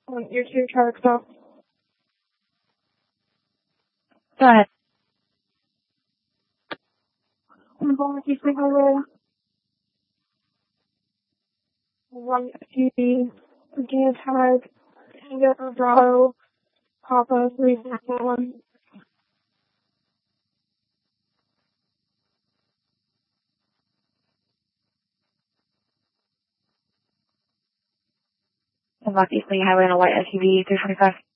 Your two trucks up. Go ahead. On the phone with you, say hello. One SUV, Virginia Tag, Tango Bravo, Papa 361. Unlock East Lee Highway on a white SUV 325.